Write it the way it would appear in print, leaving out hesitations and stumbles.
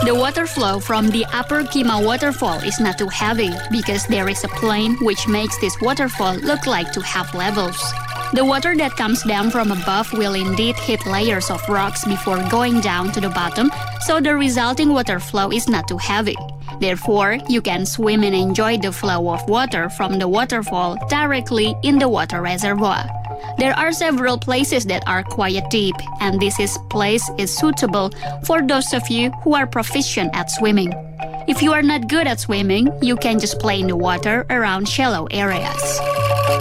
The water flow from the Upper Kima waterfall is not too heavy because there is a plain which makes this waterfall look like to have levels. The water that comes down from above will indeed hit layers of rocks before going down to the bottom, so the resulting water flow is not too heavy. Therefore, you can swim and enjoy the flow of water from the waterfall directly in the water reservoir. There are several places that are quite deep, and place is suitable for those of you who are proficient at swimming. If you are not good at swimming, you can just play in the water around shallow areas.